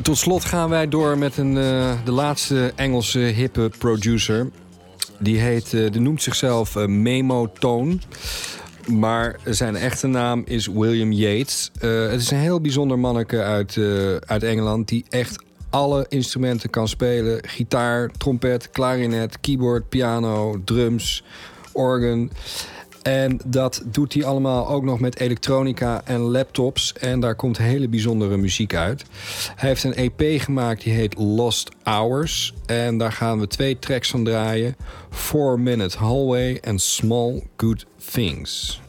Tot slot gaan wij door met de laatste Engelse hippe producer. Die noemt zichzelf Memo Tone. Maar zijn echte naam is William Yates. Het is een heel bijzonder manneke uit Engeland die echt alle instrumenten kan spelen. Gitaar, trompet, klarinet, keyboard, piano, drums, organ. En dat doet hij allemaal ook nog met elektronica en laptops. En daar komt hele bijzondere muziek uit. Hij heeft een EP gemaakt die heet Lost Hours. En daar gaan we 2 tracks van draaien. 4 Minute Hallway en Small Good Things.